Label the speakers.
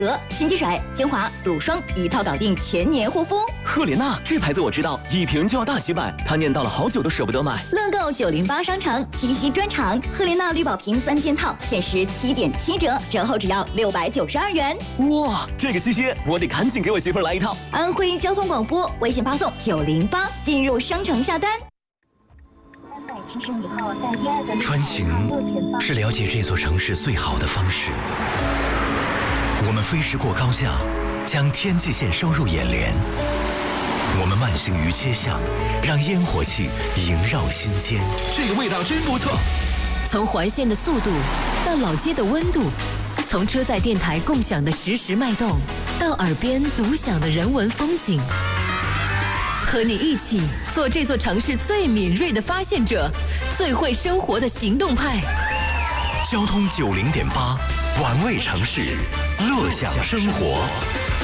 Speaker 1: 新肌水、精华、乳霜一套搞定，全年护肤。
Speaker 2: 赫莲娜这牌子我知道，一瓶就要大几百，他念叨了好久都舍不得买。
Speaker 1: 乐购908商城七夕专场，赫莲娜绿宝瓶3件套，限时7.7折，折后只要692元。
Speaker 2: 哇，这个七夕我得赶紧给我媳妇儿来一套。
Speaker 1: 安徽交通广播微信发送908，进入商城下单。
Speaker 3: 穿行是了解这座城市最好的方式。我们飞驰过高架，将天际线收入眼帘。我们慢行于街巷，让烟火气萦绕心间。
Speaker 2: 这个味道真不错。
Speaker 4: 从环线的速度到老街的温度，从车载电台共享的实时脉动，到耳边独享的人文风景。和你一起做这座城市最敏锐的发现者，最会生活的行动派。
Speaker 3: 交通90.8，玩味城市，乐享生活。